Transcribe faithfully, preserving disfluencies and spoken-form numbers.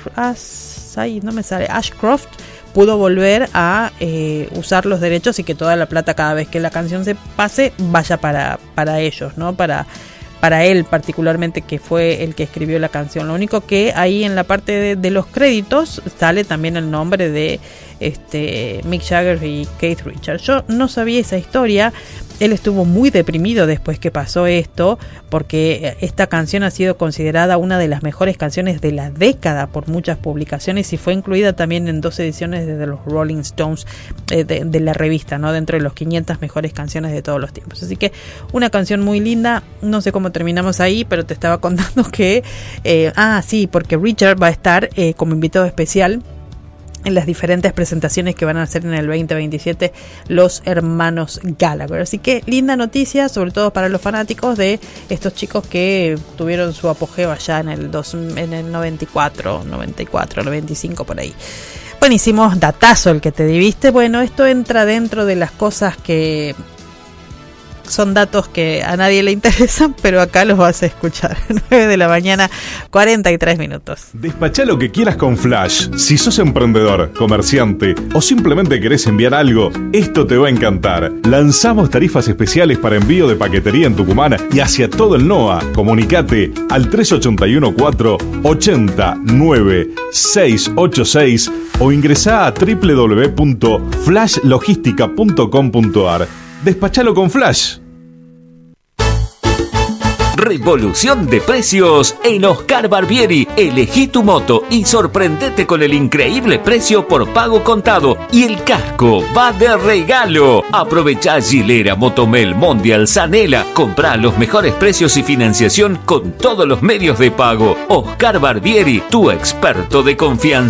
As, ay, no me sale, Ashcroft pudo volver a eh, usar los derechos y que toda la plata cada vez que la canción se pase vaya para, para ellos, ¿no? Para, para él particularmente, que fue el que escribió la canción. Lo único que ahí en la parte de, de los créditos sale también el nombre de este Mick Jagger y Keith Richards. Yo no sabía esa historia. Él estuvo muy deprimido después que pasó esto, porque esta canción ha sido considerada una de las mejores canciones de la década por muchas publicaciones y fue incluida también en dos ediciones de los Rolling Stones eh, de, de la revista, ¿no? Dentro de los quinientas mejores canciones de todos los tiempos. Así que una canción muy linda. No sé cómo terminamos ahí, pero te estaba contando que eh, ah sí, porque Richard va a estar eh, como invitado especial en las diferentes presentaciones que van a hacer en el veinte veintisiete los hermanos Gallagher. Así que linda noticia, sobre todo para los fanáticos de estos chicos que tuvieron su apogeo allá en el, dos, en el noventa y cuatro, noventa y cuatro, noventa y cinco, por ahí. Buenísimo, datazo el que te diviste. Bueno, esto entra dentro de las cosas que son datos que a nadie le interesan, pero acá los vas a escuchar. nueve de la mañana, cuarenta y tres minutos. Despachá lo que quieras con Flash. Si sos emprendedor, comerciante o simplemente querés enviar algo, esto te va a encantar. Lanzamos tarifas especiales para envío de paquetería en Tucumán y hacia todo el N O A. Comunicate al tres ocho uno cuatro, ocho nueve, seis ocho seis o ingresá a doble u doble u doble u punto flash logística punto com punto a r. Despachalo con Flash. Revolución de precios en Oscar Barbieri. Elegí tu moto y sorprendete con el increíble precio por pago contado. Y el casco va de regalo. Aprovecha Gilera, Motomel, Mondial, Zanela. Comprá los mejores precios y financiación con todos los medios de pago. Oscar Barbieri, tu experto de confianza.